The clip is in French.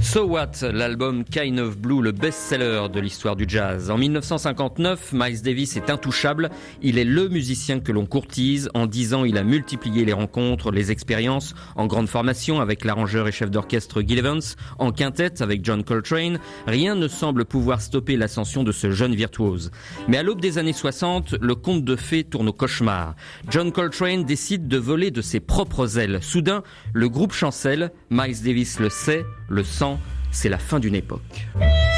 So What, l'album Kind of Blue, le best-seller de l'histoire du jazz. En 1959, Miles Davis est intouchable. Il est le musicien que l'on courtise. En 10 ans, il a multiplié les rencontres, les expériences, en grande formation avec l'arrangeur et chef d'orchestre Gil Evans, en quintette avec John Coltrane. Rien ne semble pouvoir stopper l'ascension de ce jeune virtuose. Mais à l'aube des années 60, le conte de fées tourne au cauchemar. John Coltrane décide de voler de ses propres ailes. Soudain, le groupe chancelle. Miles Davis le sait, le sent. C'est la fin d'une époque.